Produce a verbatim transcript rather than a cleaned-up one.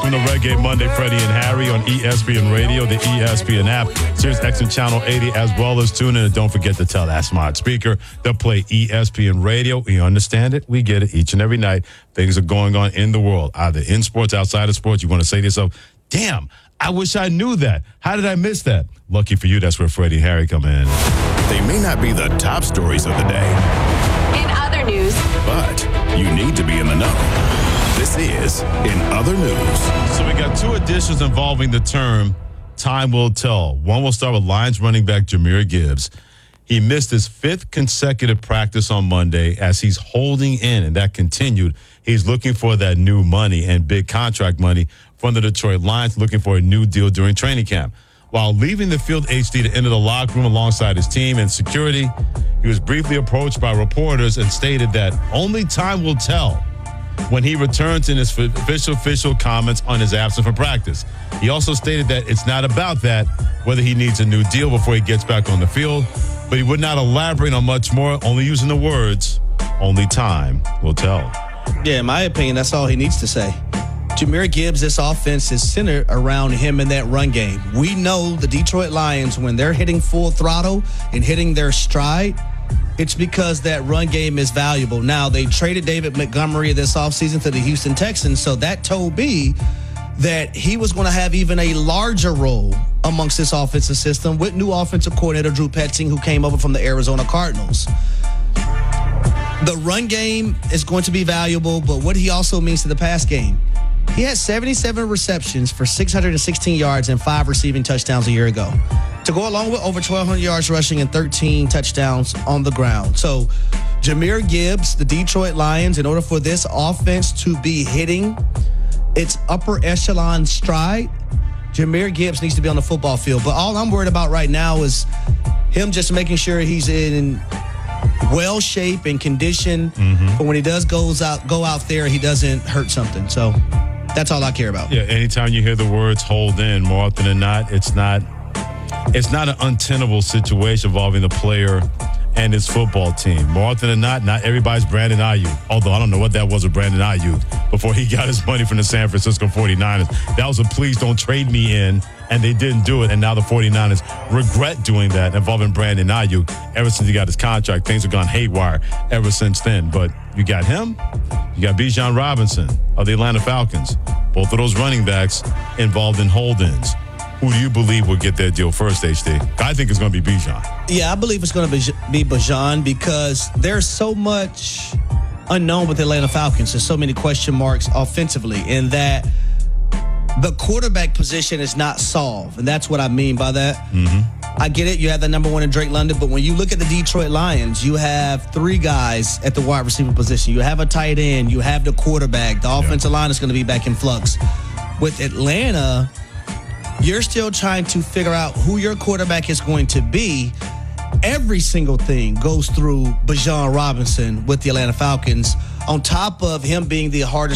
Welcome to Reggae Monday, Freddie and Harry on E S P N Radio, the E S P N app, Sirius X M Channel eighty, as well as tune in. And don't forget to tell that smart speaker to play E S P N Radio. We understand it. We get it each and every night. Things are going on in the world, either in sports, outside of sports. You want to say to yourself, damn, I wish I knew that. How did I miss that? Lucky for you, that's where Freddie and Harry come in. They may not be the top stories of the day. In other news. But you need to be in the know. This is In Other News. So we got two additions involving the term time will tell. One will start with Lions running back Jahmyr Gibbs. He missed his fifth consecutive practice on Monday as he's holding in, and that continued. He's looking for that new money and big contract money from the Detroit Lions, looking for a new deal during training camp. While leaving the field H D to enter the locker room alongside his team and security, he was briefly approached by reporters and stated that only time will tell when he returns in his official official comments on his absence from practice. He also stated that it's not about that, whether he needs a new deal before he gets back on the field, but he would not elaborate on much more, only using the words, only time will tell. Yeah, in my opinion, that's all he needs to say. Jahmyr Gibbs, this offense is centered around him in that run game. We know the Detroit Lions, when they're hitting full throttle and hitting their stride, it's because that run game is valuable. Now, they traded David Montgomery this offseason to the Houston Texans, so that told me that he was going to have even a larger role amongst this offensive system with new offensive coordinator Drew Petzing, who came over from the Arizona Cardinals. The run game is going to be valuable, but what he also means to the pass game. He had seventy-seven receptions for six hundred sixteen yards and five receiving touchdowns a year ago, to go along with over twelve hundred yards rushing and thirteen touchdowns on the ground. So Jahmyr Gibbs, the Detroit Lions, in order for this offense to be hitting its upper echelon stride, Jahmyr Gibbs needs to be on the football field. But all I'm worried about right now is him just making sure he's in well shape and condition, mm-hmm. but when he does goes out go out there, he doesn't hurt something. So that's all I care about. Yeah, anytime you hear the words hold in, more often than not, it's not it's not an untenable situation involving the player and his football team. More often than not, not everybody's Brandon Ayuk. Although I don't know what that was with Brandon Ayuk before he got his money from the San Francisco forty-niners. That was a please don't trade me in, and they didn't do it. And now the forty-niners regret doing that involving Brandon Ayuk. Ever since he got his contract, things have gone haywire ever since then. But you got him, you got Bijan Robinson of the Atlanta Falcons. Both of those running backs involved in hold-ins. Who do you believe will get that deal first, H D? I think it's going to be Bijan. Yeah, I believe it's going to be, be Bijan because there's so much unknown with the Atlanta Falcons. There's so many question marks offensively in that the quarterback position is not solved, and that's what I mean by that. Mm-hmm. I get it. You have the number one in Drake London, but when you look at the Detroit Lions, you have three guys at the wide receiver position. You have a tight end. You have the quarterback. The offensive yeah. line is going to be back in flux. With Atlanta, you're still trying to figure out who your quarterback is going to be. Every single thing goes through Bijan Robinson with the Atlanta Falcons, on top of him being the hardest